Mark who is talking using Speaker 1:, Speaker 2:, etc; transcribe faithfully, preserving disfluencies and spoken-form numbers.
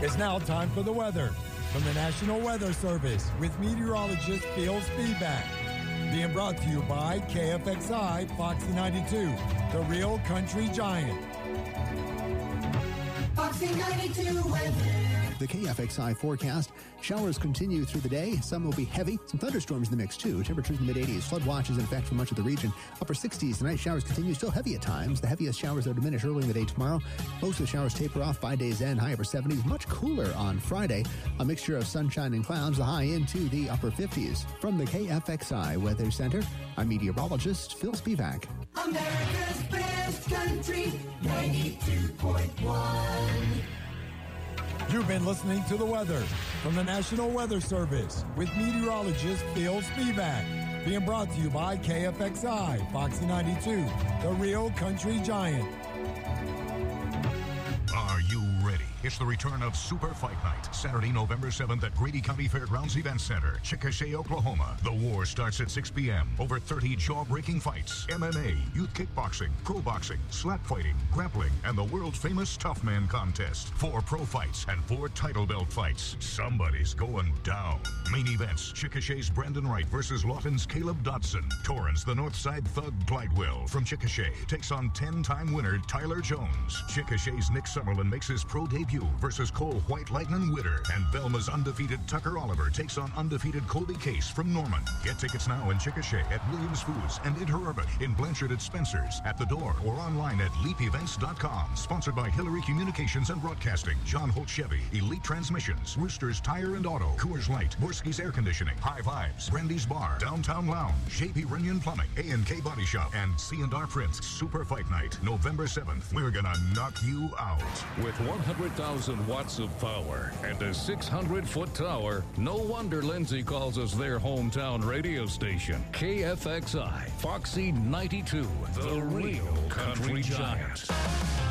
Speaker 1: It's now time for the weather from the National Weather Service with meteorologist Phil Spivak. Being brought to you by K F X I Foxy ninety-two, the real country giant.
Speaker 2: Foxy ninety-two weather.
Speaker 3: The K F X I forecast. Showers continue through the day. Some will be heavy. Some thunderstorms in the mix, too. Temperatures in the mid-eighties. Flood watch is in effect for much of the region. Upper sixties. Tonight, showers continue. Still heavy at times. The heaviest showers will diminish early in the day tomorrow. Most of the showers taper off by day's end. High upper seventies. Much cooler on Friday. A mixture of sunshine and clouds. The high into the upper fifties. From the K F X I Weather Center, I'm meteorologist Phil Spivak.
Speaker 2: America's best country, ninety-two point one.
Speaker 1: You've been listening to the weather from the National Weather Service with meteorologist Phil Spivak. Being brought to you by K F X I Foxy ninety-two, the real country giant.
Speaker 4: Are you ready? It's the return of Super Fight Night, Saturday, November seventh at Grady County Fairgrounds Event Center, Chickasha, Oklahoma. The war starts at six p.m. Over thirty jaw-breaking fights, M M A, youth kickboxing, pro boxing, slap fighting, grappling, and the world-famous Tough Man contest. Four pro fights and four title belt fights. Somebody's going down. Main events, Chickasha's Brandon Wright versus Lawton's Caleb Dodson. Torrance, the Northside Thug Glidewell from Chickasha, takes on ten-time winner Tyler Jones. Chickasha's Nick Summerlin makes his pro debut versus Cole White Lightning Witter, and Velma's undefeated Tucker Oliver takes on undefeated Colby Case from Norman. Get tickets now in Chickasha at Williams Foods and Interurban, in Blanchard at Spencer's, at the door, or online at leap events dot com. Sponsored by Hillary Communications and Broadcasting, John Holt Chevy, Elite Transmissions, Roosters Tire and Auto, Coors Light, Borski's Air Conditioning, High Vibes, Brandy's Bar, Downtown Lounge, J P Runyon Plumbing, A and K Body Shop, and C and R Prints. Super Fight Night, November seventh. We're gonna knock you out.
Speaker 5: With one hundred thousand watts of power and a six hundred foot tower, no wonder Lindsay calls us their hometown radio station. K F X I, Foxy ninety-two, the real country giant.